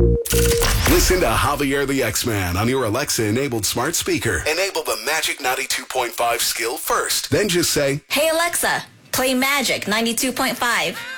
Listen to Javier the X-Man on your Alexa-enabled smart speaker. Enable the Magic 92.5 skill first. Then just say, Hey Alexa, play Magic 92.5.